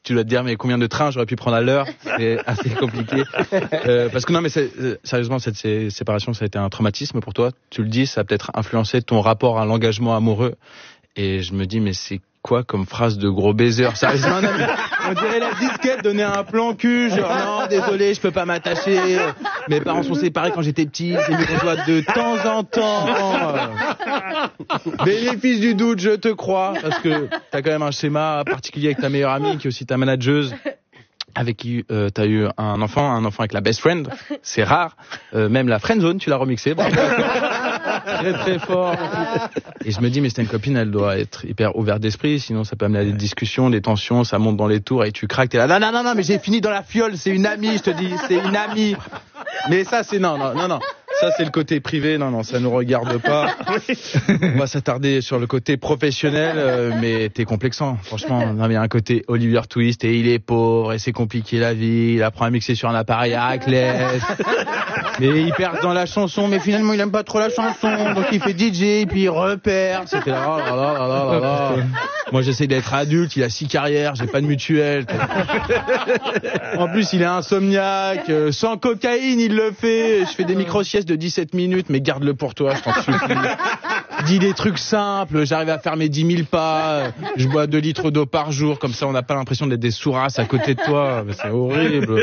tu dois te dire mais combien de trains j'aurais pu prendre à l'heure, c'est assez compliqué. Parce que non mais sérieusement cette séparation ça a été un traumatisme pour toi. Tu le dis, ça a peut-être influencé ton rapport à l'engagement amoureux. Et je me dis mais c'est quoi comme phrase de gros baiser, sérieusement? Non, on dirait la disquette donner un plan cul, genre non désolé je peux pas m'attacher, mes parents sont séparés quand j'étais petit, c'est mieux qu'on soit de temps en temps. Bénéfice du doute, je te crois, parce que t'as quand même un schéma particulier avec ta meilleure amie qui est aussi ta manageuse, avec qui t'as eu un enfant avec la best friend, c'est rare, même la friend zone tu l'as remixé, bravo. Très très fort. Et je me dis mais c'est une copine, elle doit être hyper ouverte d'esprit, sinon ça peut amener à des discussions, des tensions, ça monte dans les tours et tu craques, t'es là non mais j'ai fini dans la fiole, c'est une amie, je te dis, c'est une amie. Mais ça c'est non. Ça, c'est le côté privé. Non, ça nous regarde pas. On va s'attarder sur le côté professionnel, mais t'es complexant. Franchement, non, mais il y a un côté Oliver Twist et il est pauvre et c'est compliqué la vie. Il apprend à mixer sur un appareil à raclette. Mais il perd dans la chanson, mais finalement, il aime pas trop la chanson. Donc, il fait DJ, puis il repère. C'était là, là. Moi, j'essaie d'être adulte. Il a 6 carrières. J'ai pas de mutuelle. En plus, il est insomniaque. Sans cocaïne, il le fait. Je fais des micro-siestes de 17 minutes, mais garde-le pour toi, je t'en supplie. Dis des trucs simples, j'arrive à faire mes 10 000 pas, je bois 2 litres d'eau par jour, comme ça on n'a pas l'impression d'être des sourasses à côté de toi, mais c'est horrible.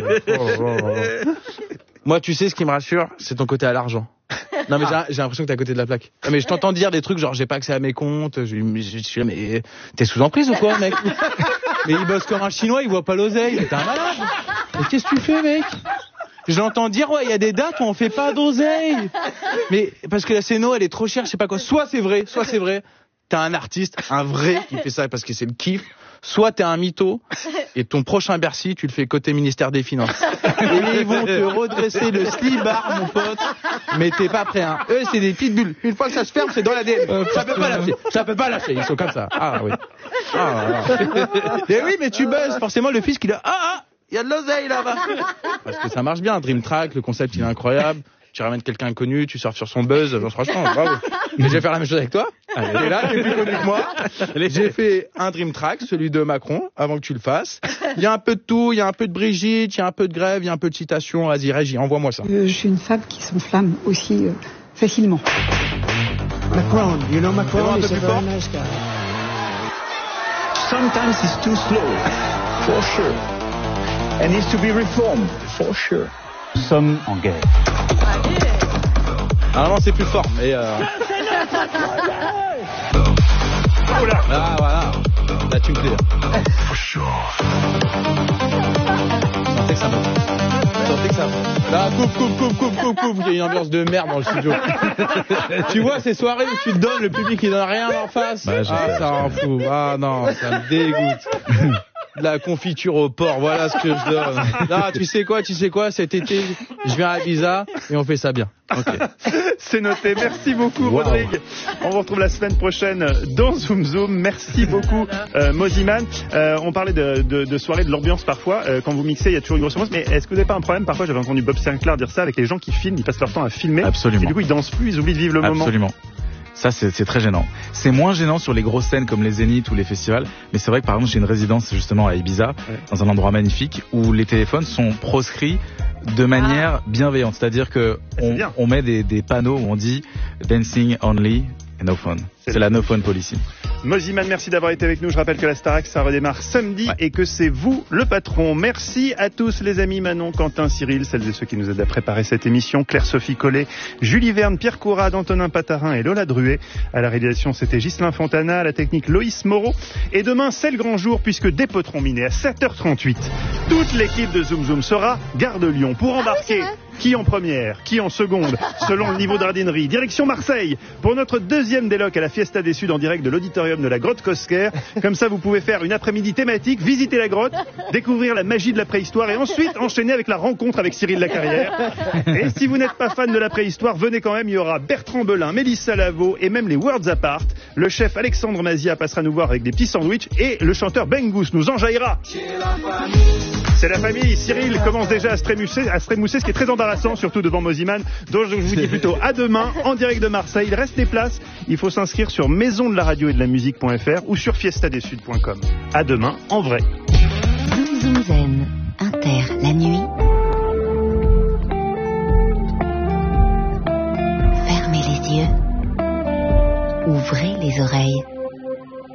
Moi, tu sais ce qui me rassure, c'est ton côté à l'argent. Non mais j'ai l'impression que t'es à côté de la plaque. Non, mais je t'entends dire des trucs genre j'ai pas accès à mes comptes, je suis là, mais t'es sous emprise ou quoi mec? Mais il bosse comme un chinois, il voit pas l'oseille, t'es un malade. Mais qu'est-ce que tu fais mec? Je l'entends dire, ouais, il y a des dates où on fait pas d'oseille. Mais, parce que la scéno, elle est trop chère, je sais pas quoi. Soit c'est vrai. T'as un artiste, un vrai, qui fait ça parce que c'est le kiff. Soit t'es un mytho, et ton prochain Bercy, tu le fais côté ministère des Finances. Et ils vont te redresser le slibard, mon pote. Mais t'es pas prêt, hein. Eux, c'est des petites bulles. Une fois que ça se ferme, c'est dans l'ADN. Ça peut pas lâcher. Ils sont comme ça. Ah, oui. Et oui, mais tu buzzes. Forcément, le fisc, il a, il y a de l'oseille là-bas. Parce que ça marche bien, Dream Track, le concept il est incroyable. Tu ramènes quelqu'un inconnu, tu surfes sur son buzz, franchement, bravo. Mais je vais faire la même chose avec toi. T'es là, t'es plus connu que moi. J'ai fait un Dream Track, celui de Macron, avant que tu le fasses. Il y a un peu de tout, il y a un peu de Brigitte, il y a un peu de Grève, il y a un peu de citation. Vas-y, Régie, envoie-moi ça. Je suis une femme qui s'enflamme aussi facilement. Macron, you know Macron is a very nice guy. Sometimes he's too slow, for sure. And needs to be reformed, for sure. Nous sommes en guerre. Normalement c'est plus fort, mais Ah voilà, là tu me plais. Sentez que ça monte. Là, coupe, il y a une ambiance de merde dans le studio. Tu vois ces soirées où tu te donnes, le public il donne rien en face. Ça en fout. Ah non, ça me dégoûte. De la confiture au porc, voilà ce que je donne. Ah, tu sais quoi, cet été, je viens à Ibiza et on fait ça bien. Okay. C'est noté. Merci beaucoup, Rodrigue. On vous retrouve la semaine prochaine dans Zoom Zoom. Merci beaucoup, Mosiman. On parlait de soirée, de l'ambiance parfois. Quand vous mixez, il y a toujours une grosse ambiance. Mais est-ce que vous n'avez pas un problème? Parfois, j'avais entendu Bob Sinclair dire ça avec les gens qui filment. Ils passent leur temps à filmer. Absolument. Et du coup, ils dansent plus, ils oublient de vivre le moment. Absolument. Ça, c'est très gênant. C'est moins gênant sur les grosses scènes comme les Zéniths ou les festivals. Mais c'est vrai que par exemple, j'ai une résidence justement à Ibiza, dans un endroit magnifique, où les téléphones sont proscrits de manière bienveillante. C'est-à-dire que on met des panneaux où on dit dancing only et no phone. C'est la no phone policy. Mosiman, merci d'avoir été avec nous. Je rappelle que la Starac, ça redémarre samedi et que c'est vous le patron. Merci à tous les amis, Manon, Quentin, Cyril, celles et ceux qui nous aident à préparer cette émission, Claire-Sophie Collet, Julie Verne, Pierre Courade, Antonin Patarin et Lola Druet. À la réalisation, c'était Ghislain Fontana, à la technique Loïs Moreau. Et demain, c'est le grand jour puisque des potrons minés à 7h38. Toute l'équipe de Zoom Zoom sera Gare de Lyon pour embarquer qui en première, qui en seconde, selon le niveau de radinerie. Direction Marseille pour notre deuxième déloc à la Fiesta des Suds en direct de l'auditorium de la grotte Cosquer. Comme ça, vous pouvez faire une après-midi thématique, visiter la grotte, découvrir la magie de la préhistoire et ensuite enchaîner avec la rencontre avec Cyril Lacarrière. Et si vous n'êtes pas fan de la préhistoire, venez quand même, il y aura Bertrand Belin, Mélissa Lavo et même les Worlds Apart. Le chef Alexandre Mazia passera nous voir avec des petits sandwichs et le chanteur Bengus nous enjaillera. C'est la famille. Cyril commence déjà à se trémousser, ce qui est très embarrassant, surtout devant Mosiman. Donc je vous dis plutôt à demain, en direct de Marseille. Il reste des places. Il faut s'inscrire sur maisondelaradio et de la musique.fr ou sur fiestadessuds.com. À demain, en vrai. nuit, fermez les yeux, ouvrez les oreilles.